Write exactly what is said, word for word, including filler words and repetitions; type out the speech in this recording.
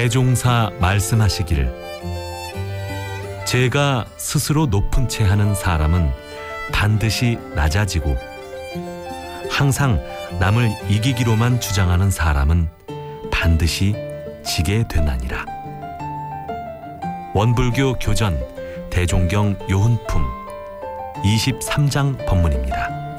대종사 말씀하시기를 제가 스스로 높은 채 하는 사람은 반드시 낮아지고 항상 남을 이기기로만 주장하는 사람은 반드시 지게 되나니라. 원불교 교전 대종경 요훈품 이십삼 장 법문입니다.